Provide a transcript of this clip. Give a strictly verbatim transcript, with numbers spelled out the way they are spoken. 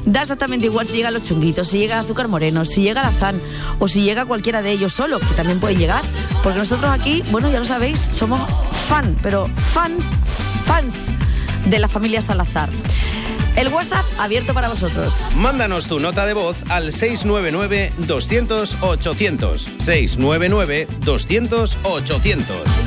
Da exactamente igual si llegan los chunguitos, si llega el azúcar moreno, si llega la Zan o si llega cualquiera de ellos solo, que también pueden llegar, porque nosotros aquí, bueno, ya lo sabéis, somos fan, pero fan, fans de la familia Salazar. El WhatsApp abierto para vosotros. Mándanos tu nota de voz al seis nueve nueve, doscientos, ochocientos. seis nueve nueve, doscientos, ochocientos.